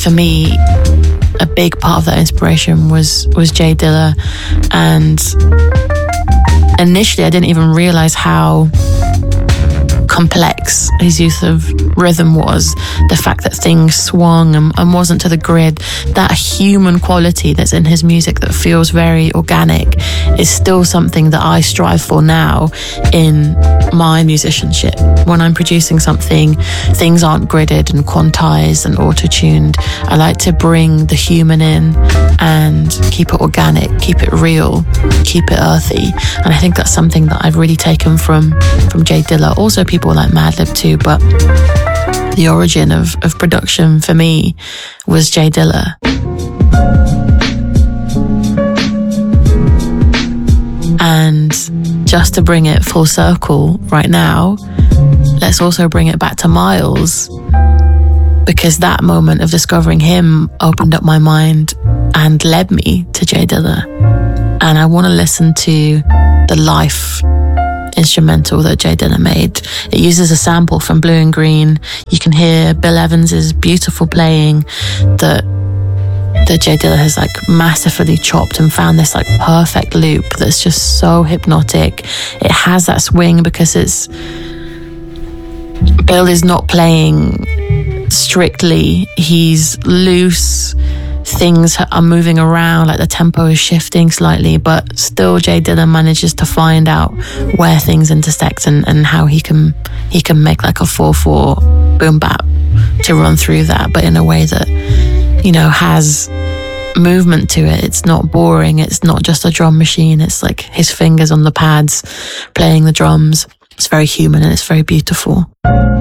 for me, a big part of that inspiration was Jay Dilla. And initially I didn't even realize how complex his use of rhythm was. The fact that things swung and wasn't to the grid, that human quality that's in his music that feels very organic, is still something that I strive for now in my musicianship. When I'm producing something, things aren't gridded and quantized and auto-tuned. I like to bring the human in and keep it organic, keep it real, keep it earthy. And I think that's something that I've really taken from Jay Dilla. Also people like Madlib too, but the origin of production for me was Jay Dilla. And just to bring it full circle right now, let's also bring it back to Miles, because that moment of discovering him opened up my mind and led me to Jay Dilla. And I want to listen to the Life instrumental that Jay Dilla made. It uses a sample from Blue and Green. You can hear Bill Evans's beautiful playing that Jay Dilla has like masterfully chopped and found this like perfect loop that's just so hypnotic. It has that swing because Bill is not playing strictly. He's loose. Things are moving around, like the tempo is shifting slightly, but still Jay Dilla manages to find out where things intersect and how he can make like a 4/4 boom bap to run through that, but in a way that, you know, has movement to it. It's not boring. It's not just a drum machine. It's like his fingers on the pads playing the drums. It's very human and it's very beautiful.